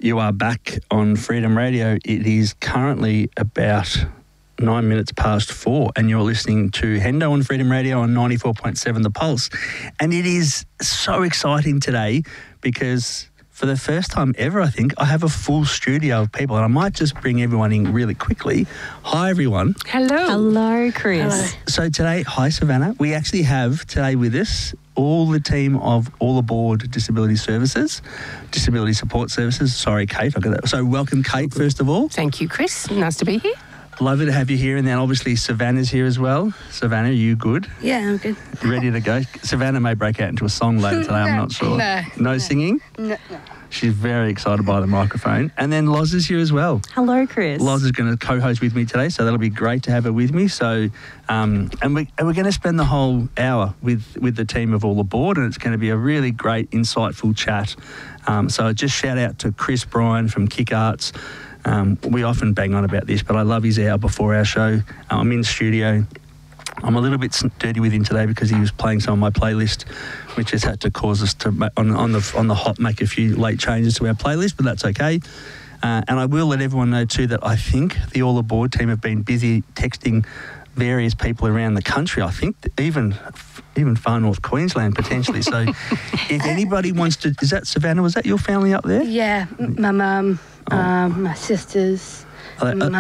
You are back on Freedom Radio. It is currently about 9 minutes past 4 and you're listening to Hendo on Freedom Radio on 94.7 The Pulse. And it is so exciting today because for the first time ever, I think, I have a full studio of people and I might just bring everyone in really quickly. Hi, everyone. Hello. Hello, Chris. Hello. So today, hi, Savannah. We actually have today with us all the team of All Aboard Disability Services, Disability Support Services. Sorry, Kate, I got that. So welcome, Kate, first of all. Thank you, Chris. Nice to be here. Lovely to have you here. And then obviously Savannah's here as well. Savannah, are you good? Yeah, I'm good. Ready to go? Savannah may break out into a song later today, I'm not sure. No singing? No. She's very excited by the microphone. And then Loz is here as well. Hello, Chris. Loz is going to co-host with me today, so that'll be great to have her with me. So, and we're going to spend the whole hour with the team of All Aboard, and it's going to be a really great, insightful chat. So just shout out to Chris Bryan from Kick Arts. We often bang on about this, but I love his hour before our show. I'm in studio. I'm a little bit dirty with him today because he was playing some of my playlist, which has had to cause us to, on the hop, make a few late changes to our playlist, but that's okay. And I will let everyone know too that I think the All Aboard team have been busy texting various people around the country. I think even far north Queensland potentially. So if anybody wants to, is that Savannah? Was that your family up there? Yeah, my mum, my sisters.